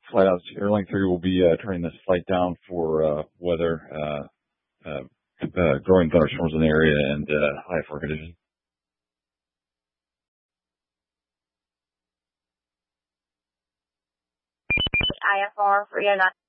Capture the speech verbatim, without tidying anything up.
flight altitude, Airline three will be uh, turning this flight down for uh, weather, uh, uh, uh, growing thunderstorms in the area, and uh, high for conditions. I F R three oh nine.